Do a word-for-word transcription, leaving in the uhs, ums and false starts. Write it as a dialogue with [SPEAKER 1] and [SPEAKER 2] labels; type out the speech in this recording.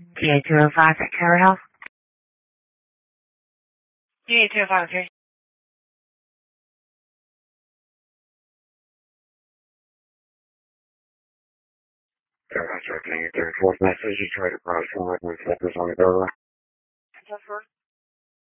[SPEAKER 1] T A two oh five at Terra Health. T A two oh five, okay. Terra Health, opening your thirty-fourth message. You tried to browse forward with flippers on the door.